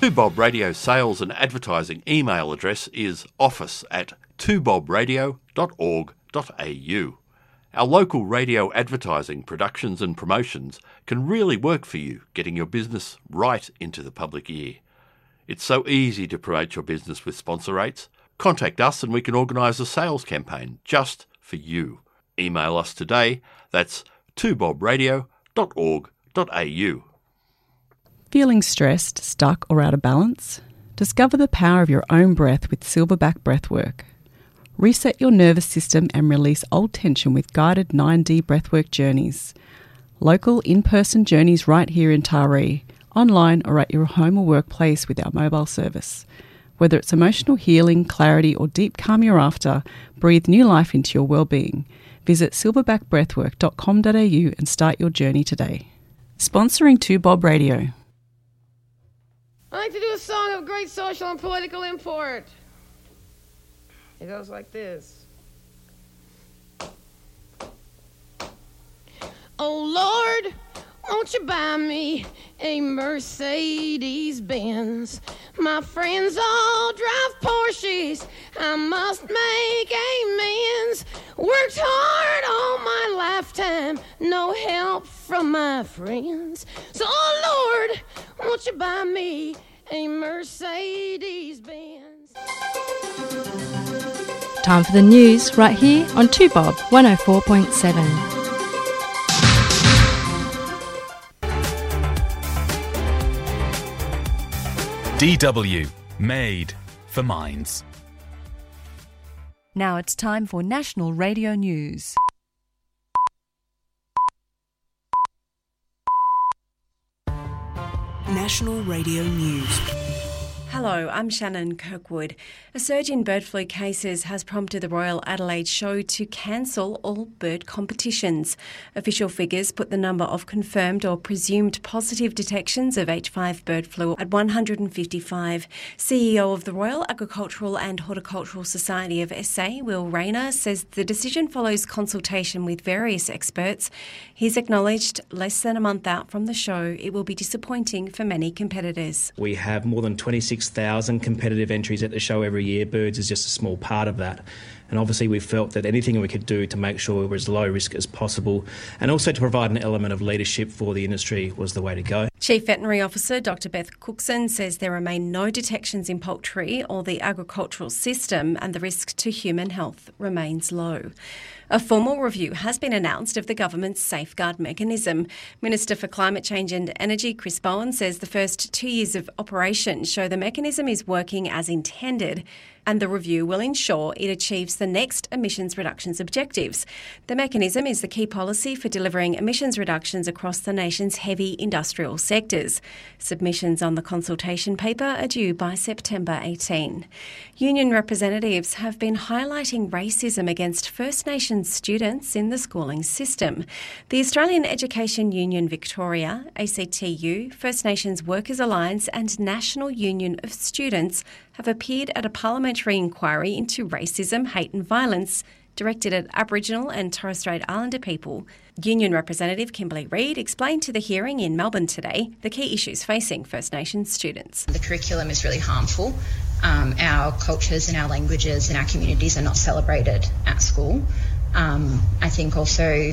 2Bob Radio sales and advertising email address is office@2bobradio.org.au. Our local radio advertising, productions and promotions can really work for you, getting your business right into the public ear. It's so easy to promote your business with sponsor rates. Contact us and we can organise a sales campaign just for you. Email us today. That's 2bobradio.org.au. Feeling stressed, stuck or out of balance? Discover the power of your own breath with Silverback Breathwork. Reset your nervous system and release old tension with guided 9D breathwork journeys. Local in-person journeys right here in Taree, online or at your home or workplace with our mobile service. Whether it's emotional healing, clarity or deep calm you're after, breathe new life into your well-being. Visit silverbackbreathwork.com.au and start your journey today. Sponsoring 2Bob Radio. I like to do a song of great social and political import. It goes like this. Oh Lord, won't you buy me a Mercedes-Benz? My friends all drive Porsches, I must make amends. Worked hard all my lifetime, no help from my friends. So oh Lord, won't you buy me a Mercedes-Benz? Time for the news right here on 2Bob 104.7. DW, made for minds. Now it's time for National Radio News. National Radio News. Hello, I'm Shannon Kirkwood. A surge in bird flu cases has prompted the Royal Adelaide Show to cancel all bird competitions. Official figures put the number of confirmed or presumed positive detections of H5 bird flu at 155. CEO of the Royal Agricultural and Horticultural Society of SA, Will Rayner, says the decision follows consultation with various experts. He's acknowledged less than a month out from the show, it will be disappointing for many competitors. We have more than 26,000 competitive entries at the show every year. Birds is just a small part of that. And obviously we felt that anything we could do to make sure we were as low risk as possible and also to provide an element of leadership for the industry was the way to go. Chief Veterinary Officer Dr Beth Cookson says there remain no detections in poultry or the agricultural system and the risk to human health remains low. A formal review has been announced of the government's safeguard mechanism. Minister for Climate Change and Energy Chris Bowen says the first 2 years of operation show the mechanism is working as intended and the review will ensure it achieves the next emissions reductions objectives. The mechanism is the key policy for delivering emissions reductions across the nation's heavy industrial sectors. Submissions on the consultation paper are due by September 18. Union representatives have been highlighting racism against First Nations students in the schooling system. The Australian Education Union Victoria, ACTU, First Nations Workers Alliance and National Union of Students have appeared at a parliamentary inquiry into racism, hate and violence directed at Aboriginal and Torres Strait Islander people. Union Representative Kimberly Reid explained to the hearing in Melbourne today the key issues facing First Nations students. The curriculum is really harmful. Our cultures and our languages and our communities are not celebrated at school. I think also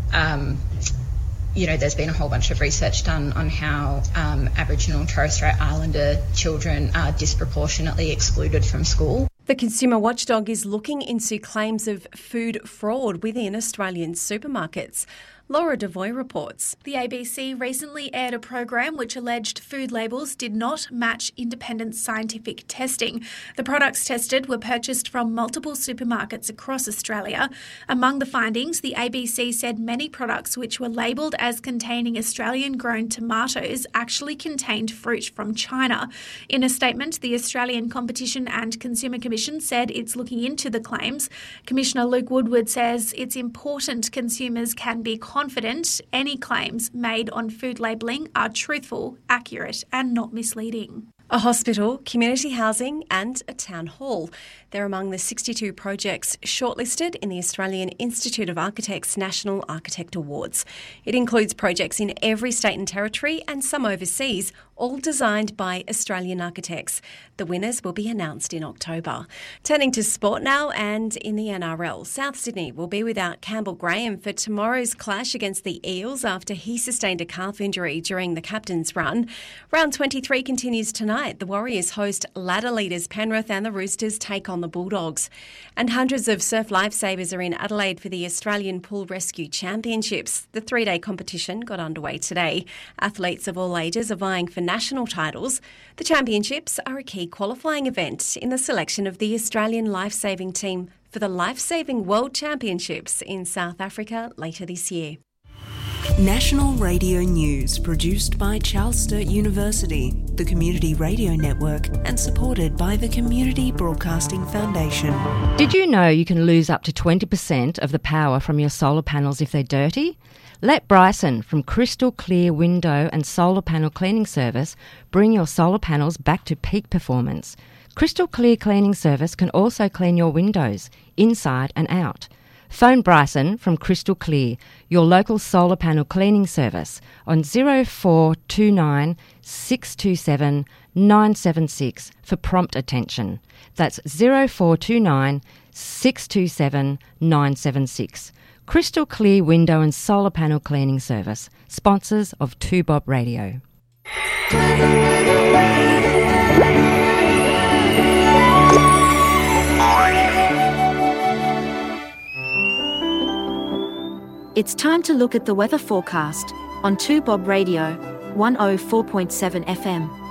there's been a whole bunch of research done on how Aboriginal and Torres Strait Islander children are disproportionately excluded from school. The Consumer Watchdog is looking into claims of food fraud within Australian supermarkets. Laura Devoy reports. The ABC recently aired a program which alleged food labels did not match independent scientific testing. The products tested were purchased from multiple supermarkets across Australia. Among the findings, the ABC said many products which were labelled as containing Australian-grown tomatoes actually contained fruit from China. In a statement, the Australian Competition and Consumer Commission said it's looking into the claims. Commissioner Luke Woodward says it's important consumers can be confident any claims made on food labelling are truthful, accurate and not misleading. A hospital, community housing and a town hall. They're among the 62 projects shortlisted in the Australian Institute of Architects National Architect Awards. It includes projects in every state and territory and some overseas, all designed by Australian architects. The winners will be announced in October. Turning to sport now, and in the NRL, South Sydney will be without Campbell Graham for tomorrow's clash against the Eels after he sustained a calf injury during the captain's run. Round 23 continues tonight. The Warriors host ladder leaders Penrith and the Roosters take on the Bulldogs. And hundreds of surf lifesavers are in Adelaide for the Australian Pool Rescue Championships. The 3-day competition got underway today. Athletes of all ages are vying for national titles. The championships are a key qualifying event in the selection of the Australian lifesaving team for the Lifesaving World Championships in South Africa later this year. National Radio News, produced by Charles Sturt University, the Community Radio Network, and supported by the Community Broadcasting Foundation. Did you know you can lose up to 20% of the power from your solar panels if they're dirty? Let Bryson from Crystal Clear Window and Solar Panel Cleaning Service bring your solar panels back to peak performance. Crystal Clear Cleaning Service can also clean your windows, inside and out. Phone Bryson from Crystal Clear, your local solar panel cleaning service, on 0429 627 976 for prompt attention. That's 0429 627 976. Crystal Clear Window and Solar Panel Cleaning Service, sponsors of 2Bob Radio. It's time to look at the weather forecast on 2Bob Radio, 104.7 FM.